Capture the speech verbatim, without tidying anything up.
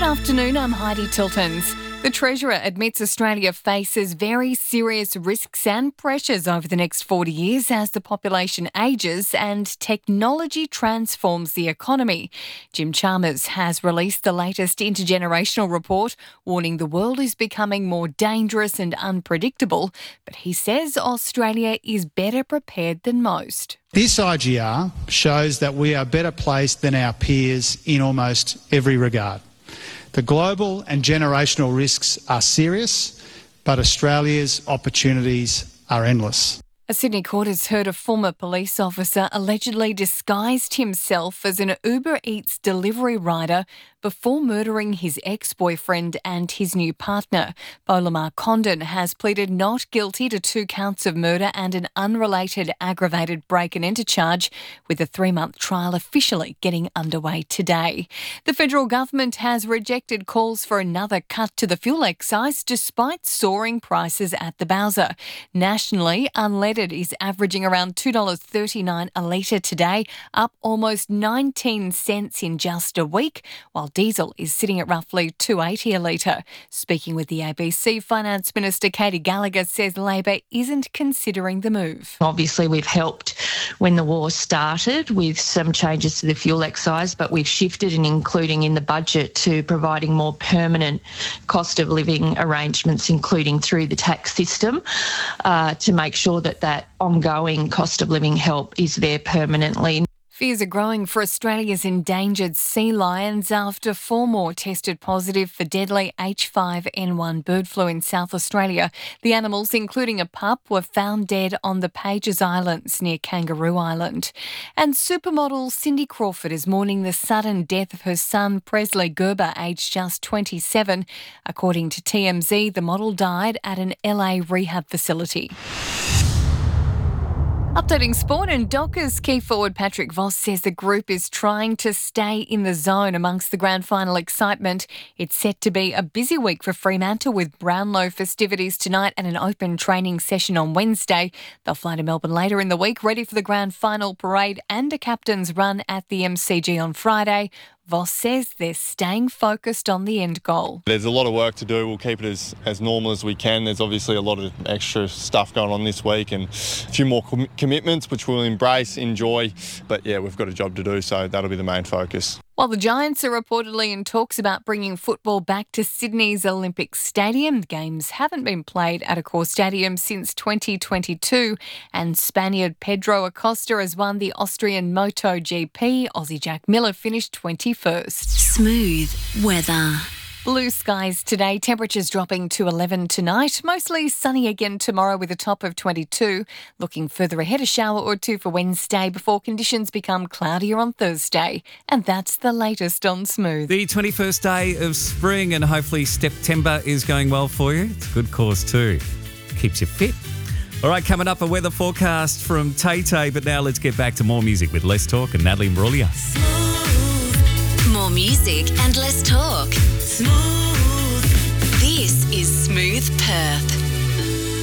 afternoon, I'm Heidi Tiltons. The Treasurer admits Australia faces very serious risks and pressures over the next forty years as the population ages and technology transforms the economy. Jim Chalmers has released the latest intergenerational report, warning the world is becoming more dangerous and unpredictable, but he says Australia is better prepared than most. This I G R shows that we are better placed than our peers in almost every regard. The global and generational risks are serious, but Australia's opportunities are endless. A Sydney court has heard a former police officer allegedly disguised himself as an Uber Eats delivery rider before murdering his ex-boyfriend and his new partner. Bolamar Condon has pleaded not guilty to two counts of murder and an unrelated aggravated break and enter charge, with a three-month trial officially getting underway today. The federal government has rejected calls for another cut to the fuel excise despite soaring prices at the bowser. Nationally, unleaded is averaging around two dollars thirty-nine a litre today, up almost nineteen cents in just a week, while diesel is sitting at roughly two dollars eighty a litre. Speaking with the A B C, Finance Minister Katie Gallagher says Labor isn't considering the move. Obviously, we've helped when the war started with some changes to the fuel excise, but we've shifted and including in the budget to providing more permanent cost of living arrangements, including through the tax system, uh, to make sure that that ongoing cost of living help is there permanently. Fears are growing for Australia's endangered sea lions after four more tested positive for deadly H five N one bird flu in South Australia. The animals, including a pup, were found dead on the Pages Islands near Kangaroo Island. And supermodel Cindy Crawford is mourning the sudden death of her son Presley Gerber, aged just twenty-seven. According to T M Z, the model died at an L A rehab facility. Updating sport, and Dockers key forward Patrick Voss says the group is trying to stay in the zone amongst the grand final excitement. It's set to be a busy week for Fremantle with Brownlow festivities tonight and an open training session on Wednesday. They'll fly to Melbourne later in the week, ready for the grand final parade and a captain's run at the M C G on Friday. Voss says they're staying focused on the end goal. There's a lot of work to do. We'll keep it as, as normal as we can. There's obviously a lot of extra stuff going on this week and a few more com- commitments which we'll embrace, enjoy. But yeah, we've got a job to do, so that'll be the main focus. While the Giants are reportedly in talks about bringing football back to Sydney's Olympic Stadium, the games haven't been played at Accor Stadium since twenty twenty-two, and Spaniard Pedro Acosta has won the Austrian MotoGP. Aussie Jack Miller finished twenty-first. Smooth weather. Blue skies today, temperatures dropping to eleven tonight. Mostly sunny again tomorrow with a top of twenty-two. Looking further ahead, a shower or two for Wednesday before conditions become cloudier on Thursday. And that's the latest on Smooth. The twenty-first day of spring, and hopefully September is going well for you. It's a good cause too. Keeps you fit. All right, coming up, a weather forecast from Tay Tay, but now let's get back to more music with Less Talk and Natalie Imbruglia. More music and less talk. Smooth. This is Smooth Perth.